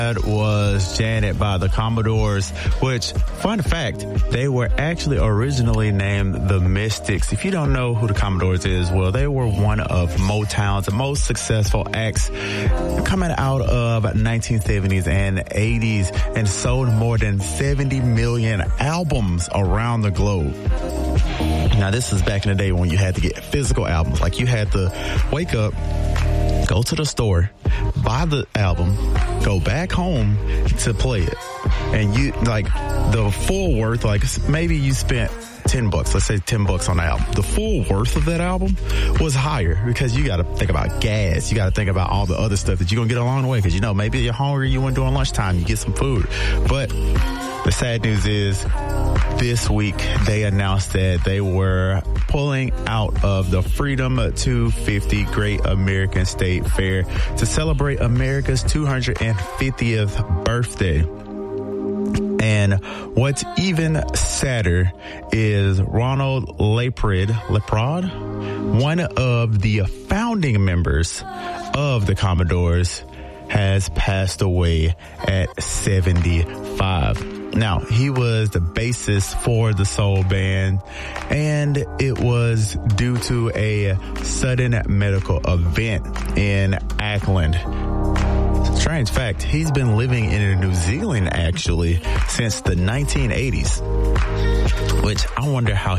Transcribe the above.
That was Janet by the Commodores, which, fun fact, they were actually originally named the Mystics. If you don't know who the Commodores is, well, they were one of Motown's most successful acts coming out of 1970s and 80s and sold more than 70 million albums around the globe. Now, this is back in the day when you had to get physical albums. Like, you had to wake up, go to the store, buy the album, go back home to play it. And you, like, the full worth, like, maybe you spent $10, let's say $10 on the album. The full worth of that album was higher because you got to think about gas. You got to think about all the other stuff that you're going to get along the way because, you know, maybe you're hungry, you went during lunchtime, you get some food. But the sad news is, this week, they announced that they were pulling out of the Freedom 250 Great American State Fair to celebrate America's 250th birthday. And what's even sadder is Ronald Laprade, one of the founding members of the Commodores, has passed away at 75. Now, he was the bassist for the soul band, and it was due to a sudden medical event in Auckland. Strange fact, he's been living in New Zealand, actually, since the 1980s, which I wonder how